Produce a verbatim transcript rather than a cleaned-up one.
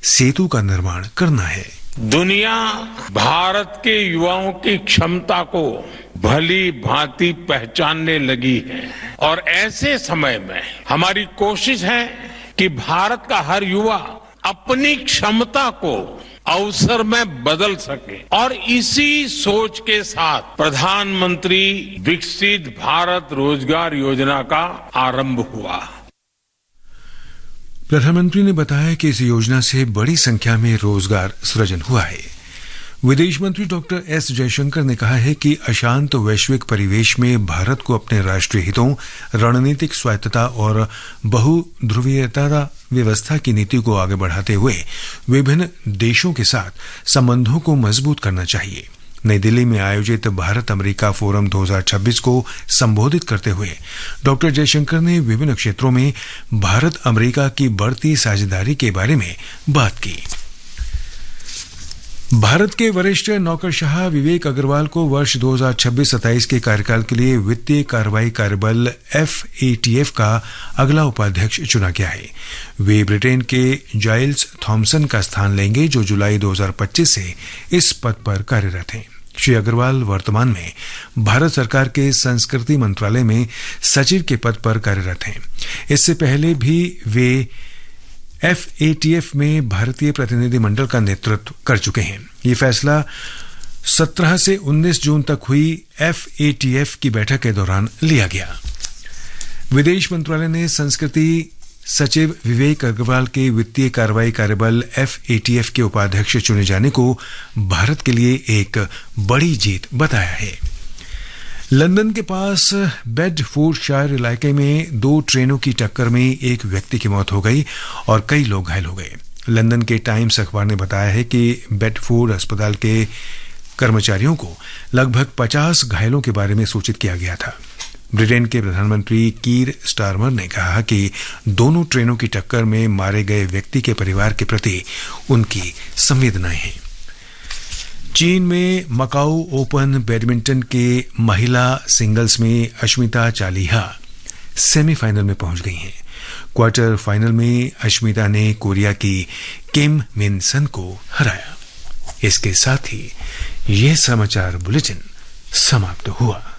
सेतु का निर्माण करना है। दुनिया भारत के युवाओं की क्षमता को भली भांति पहचानने लगी है और ऐसे समय में हमारी कोशिश है कि भारत का हर युवा अपनी क्षमता को अवसर में बदल सके और इसी सोच के साथ प्रधानमंत्री विकसित भारत रोजगार योजना का आरंभ हुआ। प्रधानमंत्री ने बताया कि इस योजना से बड़ी संख्या में रोजगार सृजन हुआ है। विदेश मंत्री डॉक्टर एस जयशंकर ने कहा है कि अशांत वैश्विक परिवेश में भारत को अपने राष्ट्रीय हितों, रणनीतिक स्वायत्तता और बहुध्रुवीयता व्यवस्था की नीति को आगे बढ़ाते हुए विभिन्न देशों के साथ संबंधों को मजबूत करना चाहिए। नई दिल्ली में आयोजित भारत अमेरिका फोरम दो हज़ार छब्बीस को संबोधित करते हुए डॉक्टर जयशंकर ने विभिन्न क्षेत्रों में भारत अमेरिका की बढ़ती साझेदारी के बारे में बात की। भारत के वरिष्ठ नौकरशाह विवेक अग्रवाल को वर्ष दो हज़ार छब्बीस सत्ताईस के कार्यकाल के लिए वित्तीय कार्रवाई कार्यबल एफ ए टी एफ का अगला उपाध्यक्ष चुना गया है। वे ब्रिटेन के जाइल्स थॉमसन का स्थान लेंगे, जो जुलाई दो हज़ार पच्चीस से इस पद पर कार्यरत हैं। श्री अग्रवाल वर्तमान में भारत सरकार के संस्कृति मंत्रालय में सचिव के पद पर कार्यरत हैं। इससे पहले भी वे एफ ए टी एफ में भारतीय प्रतिनिधिमंडल का नेतृत्व कर चुके हैं। ये फैसला सत्रह से उन्नीस जून तक हुई एफ ए टी एफ की बैठक के दौरान लिया गया। विदेश मंत्रालय ने संस्कृति सचिव विवेक अग्रवाल के वित्तीय कार्रवाई कार्यबल एफ ए टी एफ के उपाध्यक्ष चुने जाने को भारत के लिए एक बड़ी जीत बताया है। लंदन के पास बेडफोर्डशायर इलाके में दो ट्रेनों की टक्कर में एक व्यक्ति की मौत हो गई और कई लोग घायल हो गए। लंदन के टाइम्स अखबार ने बताया है कि बेडफोर्ड अस्पताल के कर्मचारियों को लगभग पचास घायलों के बारे में सूचित किया गया था। ब्रिटेन के प्रधानमंत्री कीर स्टारमर ने कहा कि दोनों ट्रेनों की टक्कर में मारे गए व्यक्ति के परिवार के प्रति उनकी संवेदनाएं हैं। चीन में मकाऊ ओपन बैडमिंटन के महिला सिंगल्स में अश्मिता चालिहा सेमीफाइनल में पहुंच गई हैं। क्वार्टर फाइनल में अश्मिता ने कोरिया की किम मिन सन को हराया। इसके साथ ही यह समाचार बुलेटिन समाप्त हुआ।